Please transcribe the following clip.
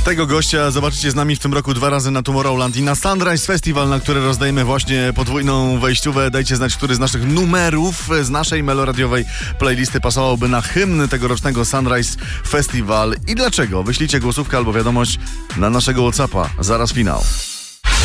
Tego gościa zobaczycie z nami w tym roku 2 razy na Tomorrowland i na Sunrise Festival, na który rozdajemy właśnie podwójną wejściówę. Dajcie znać, który z naszych numerów z naszej meloradiowej playlisty pasowałby na hymn tegorocznego Sunrise Festival i dlaczego. Wyślijcie głosówkę albo wiadomość na naszego WhatsAppa. Zaraz finał.